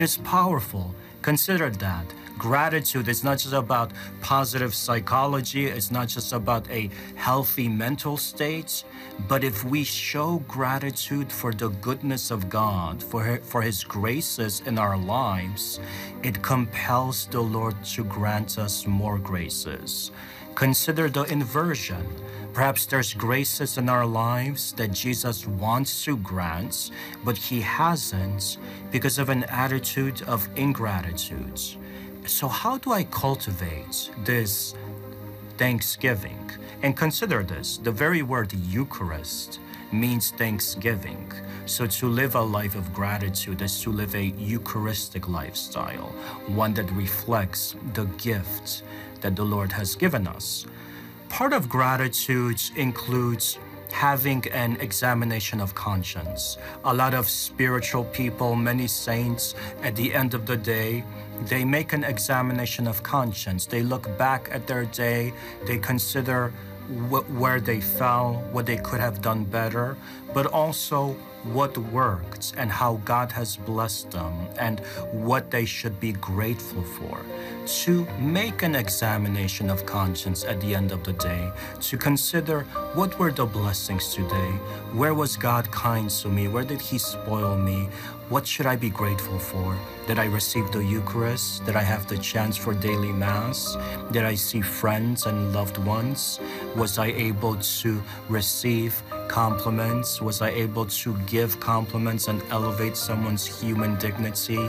It's powerful. Consider that. Gratitude is not just about positive psychology, it's not just about a healthy mental state, but if we show gratitude for the goodness of God, for His graces in our lives, it compels the Lord to grant us more graces. Consider the inversion. Perhaps there's graces in our lives that Jesus wants to grant, but He hasn't because of an attitude of ingratitude. So how do I cultivate this thanksgiving? And consider this, the very word Eucharist means thanksgiving. So to live a life of gratitude is to live a Eucharistic lifestyle, one that reflects the gift that the Lord has given us. Part of gratitude includes having an examination of conscience. A lot of spiritual people, many saints, at the end of the day, they make an examination of conscience. They look back at their day, they consider where they fell, what they could have done better, but also what worked and how God has blessed them and what they should be grateful for. To make an examination of conscience at the end of the day, to consider what were the blessings today, where was God kind to me, where did He spoil me, what should I be grateful for? Did I receive the Eucharist? Did I have the chance for daily Mass? Did I see friends and loved ones? Was I able to receive compliments? Was I able to give compliments and elevate someone's human dignity?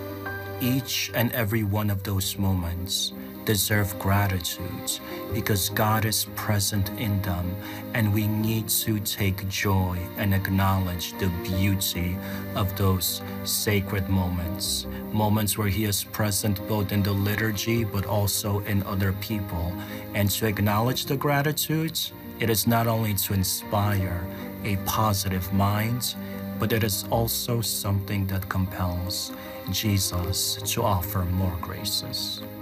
Each and every one of those moments deserve gratitude because God is present in them, and we need to take joy and acknowledge the beauty of those sacred moments, moments where He is present both in the liturgy but also in other people. And to acknowledge the gratitude, it is not only to inspire a positive mind, but it is also something that compels Jesus to offer more graces.